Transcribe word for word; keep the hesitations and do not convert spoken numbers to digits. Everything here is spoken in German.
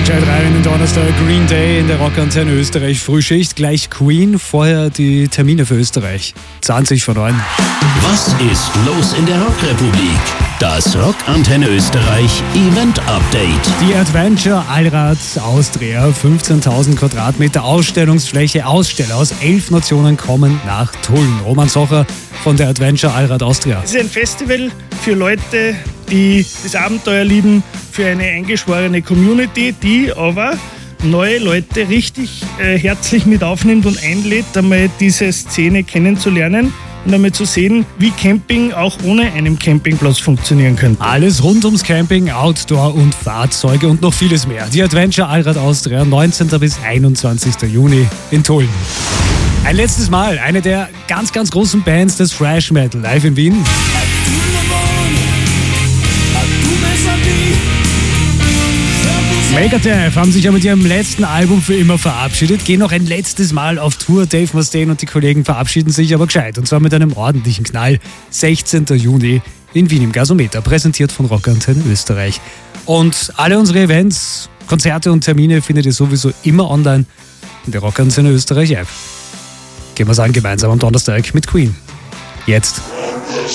Gescheit rein in den Donnerstag. Green Day in der Rockantenne Österreich. Frühschicht, gleich Queen. Vorher die Termine für Österreich. zwanzig vor neun. Was ist los in der Rockrepublik? Das Rockantenne Österreich Event Update. Die Adventure Allrad Austria, fünfzehntausend Quadratmeter Ausstellungsfläche. Aussteller aus elf Nationen kommen nach Tulln. Roman Socher von der Adventure Allrad Austria. Es ist ein Festival für Leute, die das Abenteuer lieben, für eine eingeschworene Community, die aber neue Leute richtig äh, herzlich mit aufnimmt und einlädt, einmal diese Szene kennenzulernen und einmal zu sehen, wie Camping auch ohne einen Campingplatz funktionieren könnte. Alles rund ums Camping, Outdoor und Fahrzeuge und noch vieles mehr. Die Adventure Allrad Austria, neunzehnten bis einundzwanzigsten Juni in Tulln. Ein letztes Mal, eine der ganz, ganz großen Bands des Thrash Metal live in Wien. Megadeth haben sich ja mit ihrem letzten Album für immer verabschiedet, gehen noch ein letztes Mal auf Tour. Dave Mustaine und die Kollegen verabschieden sich aber gescheit, und zwar mit einem ordentlichen Knall. sechzehnten Juni in Wien im Gasometer, präsentiert von Rockantenne Österreich. Und alle unsere Events, Konzerte und Termine findet ihr sowieso immer online in der Rockantenne Österreich App. Gehen wir es an, gemeinsam am Donnerstag mit Queen. Jetzt.